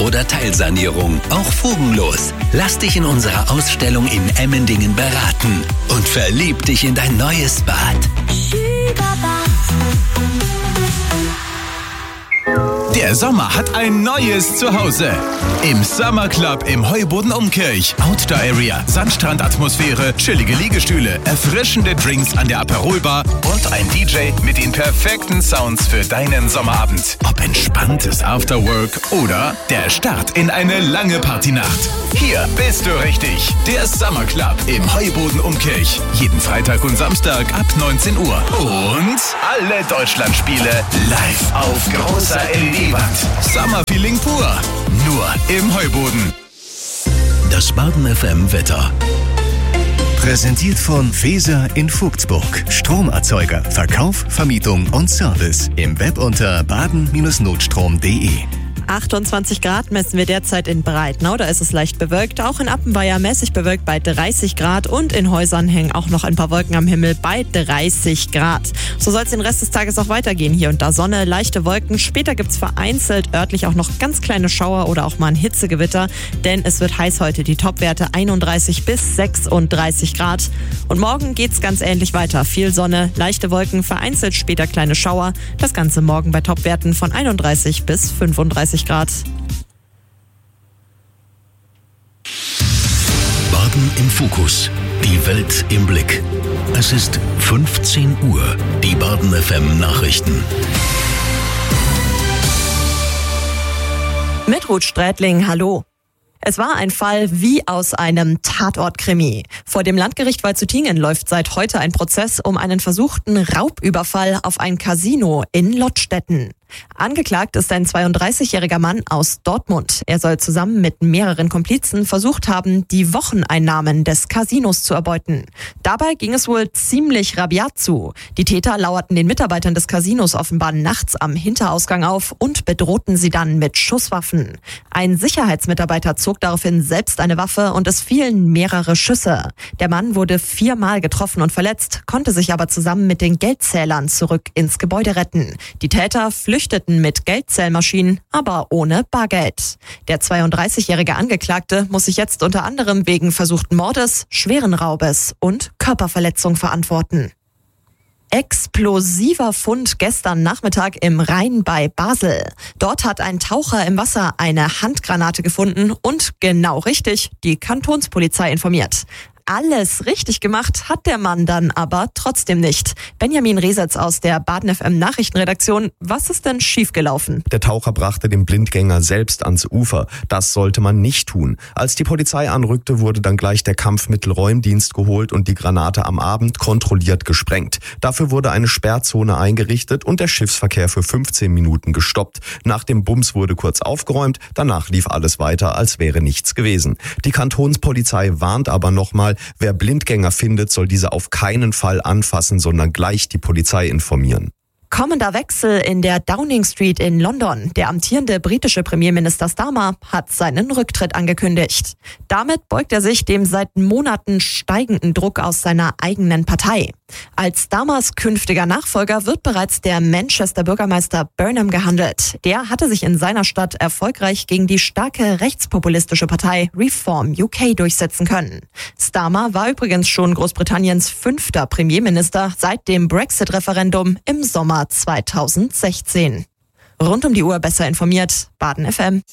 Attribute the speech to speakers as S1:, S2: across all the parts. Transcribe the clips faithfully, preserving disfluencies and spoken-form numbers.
S1: oder Teilsanierung, auch fugenlos. Lass dich in unserer Ausstellung in Emmendingen beraten und verlieb dich in dein neues Bad. Der Sommer hat ein neues Zuhause. Im Summer Club im Heuboden Umkirch. Outdoor Area, Sandstrandatmosphäre, chillige Liegestühle, erfrischende Drinks an der Aperolbar und ein D J mit den perfekten Sounds für deinen Sommerabend. Ob entspanntes Afterwork oder der Start in eine lange Partynacht. Hier bist du richtig. Der Summer Club im Heuboden Umkirch. Jeden Freitag und Samstag ab neunzehn Uhr. Und alle Deutschlandspiele live auf großer L E D-Wand. Summer Feeling pur. Nur im Heuboden. Das Baden F M Wetter.
S2: Präsentiert von Feser in Vogtsburg. Stromerzeuger, Verkauf, Vermietung und Service. Im Web unter baden Bindestrich notstrom punkt de.
S3: achtundzwanzig Grad messen wir derzeit in Breitnau, da ist es leicht bewölkt. Auch in Appenweier mäßig bewölkt bei dreißig Grad und in Häusern hängen auch noch ein paar Wolken am Himmel bei dreißig Grad. So soll es den Rest des Tages auch weitergehen. Hier und da Sonne, leichte Wolken. Später gibt es vereinzelt örtlich auch noch ganz kleine Schauer oder auch mal ein Hitzegewitter, denn es wird heiß heute. Die Topwerte einunddreißig bis sechsunddreißig Grad. Und morgen geht's ganz ähnlich weiter. Viel Sonne, leichte Wolken, vereinzelt später kleine Schauer. Das Ganze morgen bei Topwerten von einunddreißig bis fünfunddreißig Grad.
S1: Baden im Fokus. Die Welt im Blick. Es ist fünfzehn Uhr. Die Baden F M Nachrichten.
S3: Mit Ruth Strätling, hallo. Es war ein Fall wie aus einem Tatort-Krimi. Vor dem Landgericht Waldshutingen läuft seit heute ein Prozess um einen versuchten Raubüberfall auf ein Casino in Lottstetten. Angeklagt ist ein zweiunddreißigjähriger Mann aus Dortmund. Er soll zusammen mit mehreren Komplizen versucht haben, die Wocheneinnahmen des Casinos zu erbeuten. Dabei ging es wohl ziemlich rabiat zu. Die Täter lauerten den Mitarbeitern des Casinos offenbar nachts am Hinterausgang auf und bedrohten sie dann mit Schusswaffen. Ein Sicherheitsmitarbeiter zog daraufhin selbst eine Waffe und es fielen mehrere Schüsse. Der Mann wurde viermal getroffen und verletzt, konnte sich aber zusammen mit den Geldzählern zurück ins Gebäude retten. Die Täter flüchteten mit Geldzählmaschinen, aber ohne Bargeld. Der zweiunddreißigjährige Angeklagte muss sich jetzt unter anderem wegen versuchten Mordes, schweren Raubes und Körperverletzung verantworten. Explosiver Fund gestern Nachmittag im Rhein bei Basel. Dort hat ein Taucher im Wasser eine Handgranate gefunden und genau richtig die Kantonspolizei informiert. Alles richtig gemacht hat der Mann dann aber trotzdem nicht. Benjamin Resetz aus der Baden F M Nachrichtenredaktion. Was ist denn schiefgelaufen?
S4: Der Taucher brachte den Blindgänger selbst ans Ufer. Das sollte man nicht tun. Als die Polizei anrückte, wurde dann gleich der Kampfmittelräumdienst geholt und die Granate am Abend kontrolliert gesprengt. Dafür wurde eine Sperrzone eingerichtet und der Schiffsverkehr für fünfzehn Minuten gestoppt. Nach dem Bums wurde kurz aufgeräumt, danach lief alles weiter, als wäre nichts gewesen. Die Kantonspolizei warnt aber nochmal, wer Blindgänger findet, soll diese auf keinen Fall anfassen, sondern gleich die Polizei informieren.
S3: Kommender Wechsel in der Downing Street in London. Der amtierende britische Premierminister Starmer hat seinen Rücktritt angekündigt. Damit beugt er sich dem seit Monaten steigenden Druck aus seiner eigenen Partei. Als Starmers künftiger Nachfolger wird bereits der Manchester Bürgermeister Burnham gehandelt. Der hatte sich in seiner Stadt erfolgreich gegen die starke rechtspopulistische Partei Reform U K durchsetzen können. Starmer war übrigens schon Großbritanniens fünfter Premierminister seit dem Brexit-Referendum im Sommer zweitausendsechzehn. Rund um die Uhr besser informiert, Baden F M.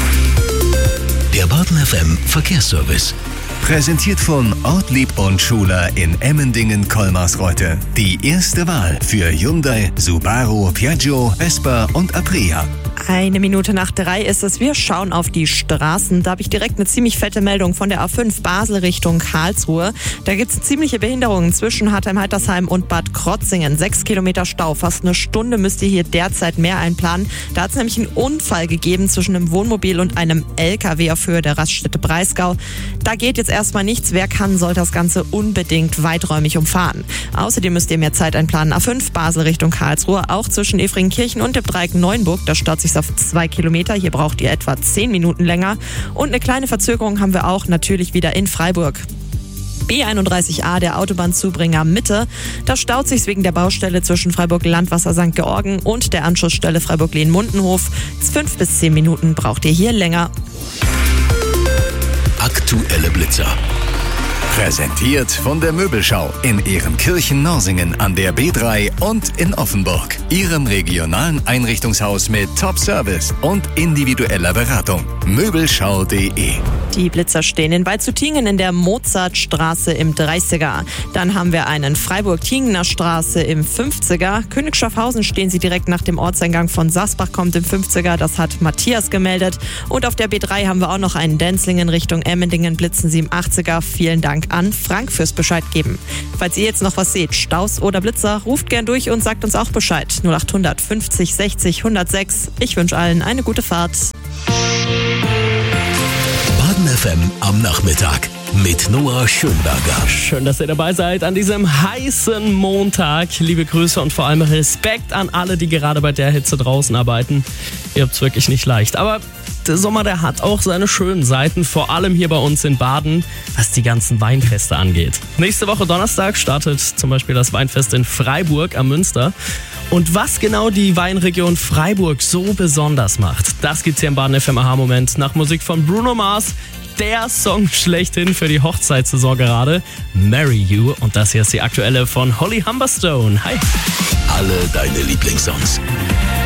S1: Der Baden F M Verkehrsservice.
S2: Präsentiert von Ortlieb und Schuler in Emmendingen-Kolmarsreuth. Die erste Wahl für Hyundai, Subaru, Piaggio, Vespa und Aprilia.
S3: Eine Minute nach drei ist es. Wir schauen auf die Straßen. Da habe ich direkt eine ziemlich fette Meldung von der A fünf Basel Richtung Karlsruhe. Da gibt es ziemliche Behinderungen zwischen Hartheim-Haltersheim und Bad Krotzingen. Sechs Kilometer Stau. Fast eine Stunde müsst ihr hier derzeit mehr einplanen. Da hat es nämlich einen Unfall gegeben zwischen einem Wohnmobil und einem L K W auf Höhe der Raststätte Breisgau. Da geht jetzt erstmal nichts. Wer kann, soll das Ganze unbedingt weiträumig umfahren. Außerdem müsst ihr mehr Zeit einplanen. A fünf Basel Richtung Karlsruhe. Auch zwischen Efringkirchen und dem Dreieck Neuenburg. Da staut sich auf zwei Kilometer. Hier braucht ihr etwa zehn Minuten länger. Und eine kleine Verzögerung haben wir auch natürlich wieder in Freiburg. B einunddreißig a, der Autobahnzubringer Mitte. Da staut sich's wegen der Baustelle zwischen Freiburg-Landwasser Sankt Georgen und der Anschlussstelle Freiburg-Lehn-Mundenhof. Fünf bis zehn Minuten braucht ihr hier länger.
S1: Aktuelle Blitzer.
S2: Präsentiert von der Möbelschau in Ehrenkirchen-Norsingen an der B drei und in Offenburg. Ihrem regionalen Einrichtungshaus mit Top-Service und individueller Beratung. Möbelschau punkt de.
S3: Die Blitzer stehen in Waldshutingen in der Mozartstraße im dreißiger. Dann haben wir einen Freiburg-Tingener Straße im fünfziger. König Schaffhausen stehen sie direkt nach dem Ortseingang von Sasbach, kommt im fünfziger. Das hat Matthias gemeldet. Und auf der B drei haben wir auch noch einen Denzlingen Richtung Emmendingen, blitzen sie im achtziger. Vielen Dank an Frank fürs Bescheid geben. Falls ihr jetzt noch was seht, Staus oder Blitzer, ruft gern durch und sagt uns auch Bescheid. null achthundert fünfzig sechzig hundertsechs. Ich wünsche allen eine gute Fahrt.
S1: Baden F M am Nachmittag mit Noah Schönberger.
S5: Schön, dass ihr dabei seid an diesem heißen Montag. Liebe Grüße und vor allem Respekt an alle, die gerade bei der Hitze draußen arbeiten. Ihr habt's wirklich nicht leicht. Aber der Sommer, der hat auch seine schönen Seiten, vor allem hier bei uns in Baden, was die ganzen Weinfeste angeht. Nächste Woche Donnerstag startet zum Beispiel das Weinfest in Freiburg am Münster. Und was genau die Weinregion Freiburg so besonders macht, das gibt's hier im Baden F M Aha-Moment nach Musik von Bruno Mars. Der Song schlechthin für die Hochzeitssaison gerade, Marry You. Und das hier ist die aktuelle von Holly Humberstone. Hi.
S1: Alle deine Lieblingssongs.